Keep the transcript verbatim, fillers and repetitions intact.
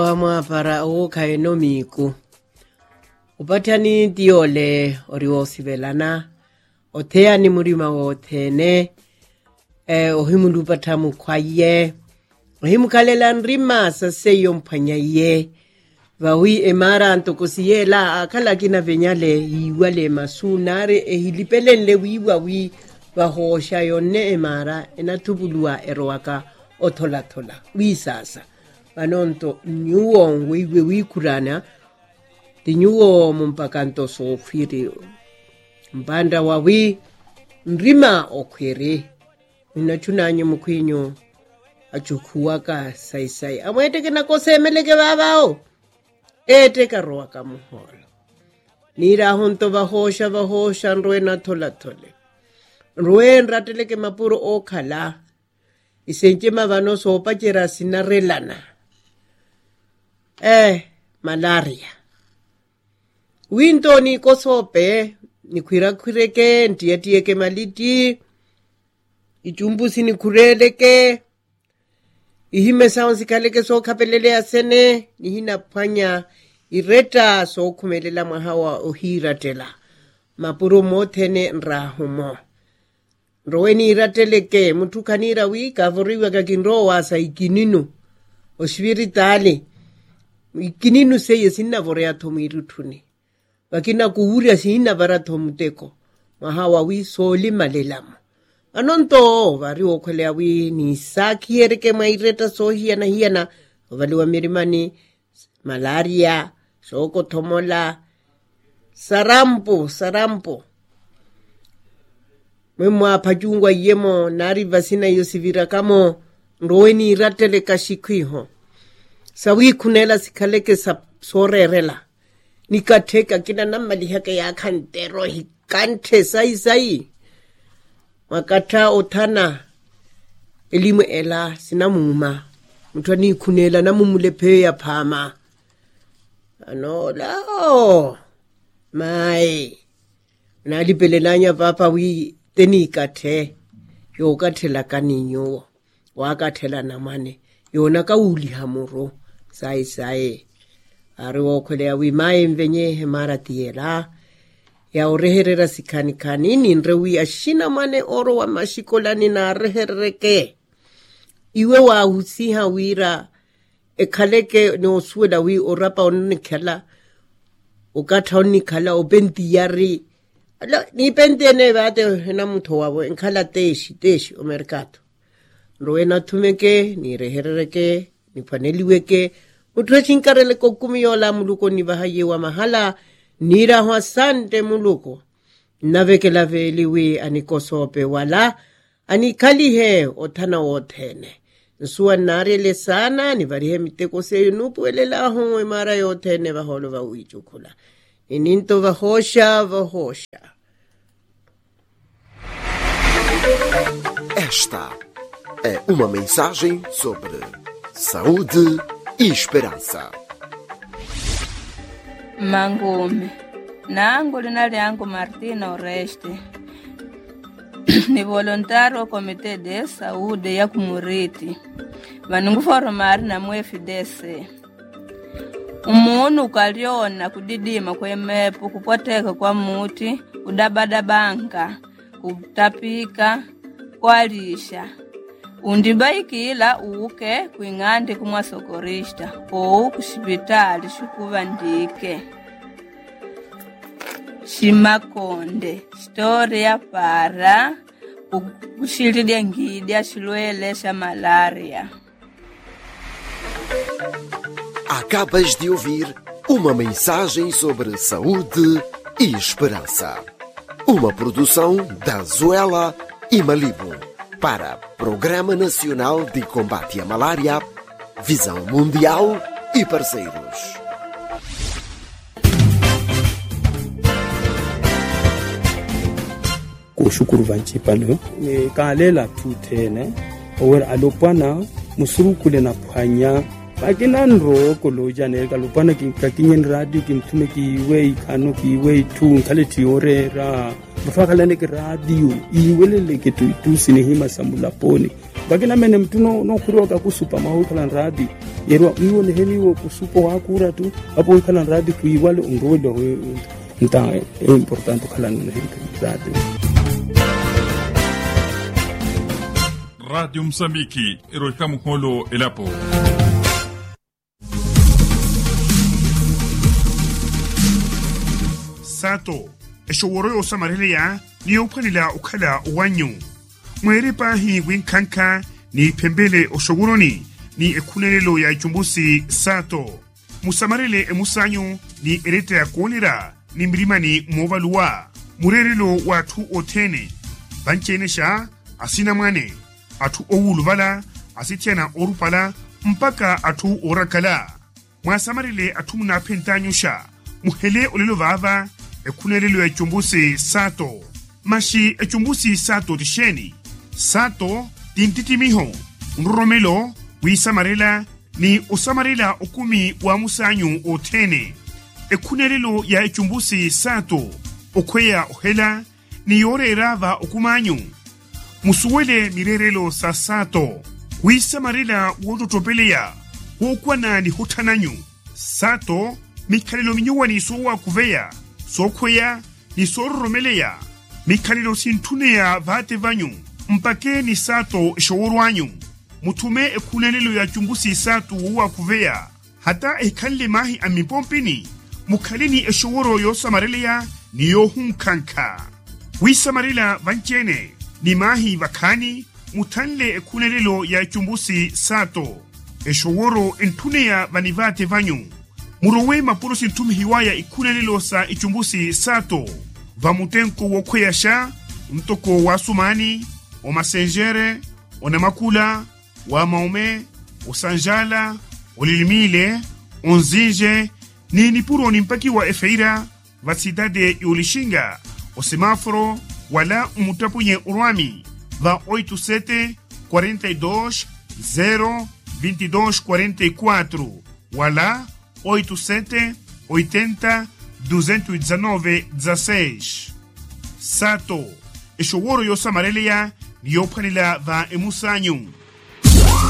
Wama para o kaenomiku. Upatani diole oriwo sivelana. Otea ni murima o tene. Eh, ohimundu patamu kwaye. Ohimu kalela nrima sa seyo mpanya ye. Vawi emara antokosiye la akala kina venyale iwale masunare ehilipele lewi wawi vahosha yone emara enatubulua erowaka otola tola. Wisasa. Panonto nyuo ngwiwe wikurana di nyuo mumpakanto so firi mbanda wawi nrima okwere minachunanye mukwinyo achukuwaka sai sai amwete kena kosemeleke babao ete karoaka muholo nira honto bahosha bahosha nruena tola tole nruen rateleke mapuro okhala isenche mabano sopa chera sinarelana. Eh, malaria. Winto ni kosope, ni kwira kwireke, ntiatieke maliti, ichumbusi ni kureleke, ihime saonsi kaleke so kapelele asene, ni hina panya ireta so kumelela mahawa ohiratela. Mapuro motene nrahumo. Roweni irateleke, mutukanira wika, avoriwa kakinro wasa ikininu, osviritali. Ikininu seye sinna vorea tomirutuni. Wakina kuhuria sinna vara tomuteko. Mahawa wi soli malelamu. Anonto, vari okwele awi ni saki hereke maireta so hiana hiana. Ovaliwa mirimani, malaria, soko tomola, sarampo, sarampo. Mwemwa pajungwa yemo, nari vasina yosivira kamo, nroweni iratele kashikwiho. Sawi kunela sikaleke sa sorerela. Nikateka kina namali hake ya kantero hikante sai sai. Makata otana elimu ela sinamuma. Mtuani kunela namumulepe ya pama. Ano lao. Mai. Nalipelelanya papa wi tenikate. Yokatela kaninyo. Wakatela namane. Yonaka uli hamuro. Sai sai. Ariwo kwele ya wimae mvenye hemara tiela. Ya oreherera sikani kanini nrewi ashina mane oro wa mashikolani na rehereke. Iwe wa husiha wira. Ekaleke ne osueda wi orapa onikela. Okata onikala obenti yari. Ni pente ne vate hena muto wabo. Enkala teshi teshi o mercato. Roena tumeke ni rehereke. Ni paneliweke, utrechinkarele kokumiola muluko ni bahaye wa mahala, nira hwa sante muluko. Naveke lave liwi anikosope wala, anikalihe otana otene. Nsua narele sana, ni varihe miteko seyo nupu elela hongo mara yotene vaholo va uichukula. Ininto vahosha, vahosha. Esta é uma mensagem sobre saúde e esperança. Mangume. Nangu linali yangu Martina Oreste. Ni voluntário Comitê de Saúde ya Kumuriti. Vanungu formari na mwe F D C. Umunu ukaliona kudidima kwe mepu kupoteka kwa muti, udabadabanka, kutapika, kwalisha. Undibaikila uke kuingandi kumwasokorista ou kushipitali shukuvandike. Shimakonde, story ya para, kushilidia ngidia shilwele sha malaria. Acabas de ouvir uma mensagem sobre saúde e esperança. Uma produção da Zuela e Malibu. Para Programa Nacional de Combate à Malária, Visão Mundial e parceiros. Kushukuru vanchipalo kalela tutene ower alopana musuru kule na phanya bakina nro kolo jane ka lupana ki ka kinyen radio ki mtume ki way kanu ki way tu kale tiore ra mafakala ne ki radio iwelele ke tu tu sinehima samula poni bakina mene mtuno no kuro ka kusupa mahu kala radio yero iwo ne heni wo kusupo hakura tu apo kala radio ku iwale ngolo nta e importante kala ne radio. Radio Msambiki iroika mkolo elapo. Sato eshoworo osamarelea ni upanila ukala wanyu mwere pahi winkanka ni pembele oshoguroni ni ekunelelo ya ichumbusi sato musamarele emusanyu ni erete ya kuonera ni mrimani mwovalua murerelo watu otene banchenesha asina mwane atu owuluvala asitiana orupala mpaka atu orakala mwasamarele atu munapentanyusha muhele olelo vava ekunelelo ya ichumbusi sato mashi ichumbusi sato tisheni sato tintitimiho nromelo wisamarela ni osamarela okumi wa musanyu otene ekunelelo ya ichumbusi sato okweya ohela ni yore rava okumanyu musuwele mirerelo sa sato wisamarela wototopeleya wokwana ni hutananyu sato mikalilo minyuwa ni sowa kuveya sokweya ni soromeleya mikalilo sintuneya vate vanyu mpake ni sato eshoworwanyu mutume ekunelelo ya chumbusi sato wowa kuveya hata ekanle mahi amipompini mukalini eshoworo yo samareleya ni yo hunkanka wisamarela vanchene ni mahi vakani mutanle ekunelelo ya chumbusi sato eshoworo entuneya vanivate vanyu murowe mapuro sintumi hiwaya ikunelelo sa ichumbusi sato vamutenko wokweyasha mtoko wa sumani o masengere o namakula wa maume o sanjala o lilimile o nzinje ni nipuro ni mpaki wa efeira vasidade yolishinga o semaforo wala umutapunye urwami va oito sete quarenta e dois zero vinte e dois quarenta e quatro wala oito sete oitenta duzentos e dezenove dezesseis. Sato eshoworo yo samareleya ni yopanila va emusanyu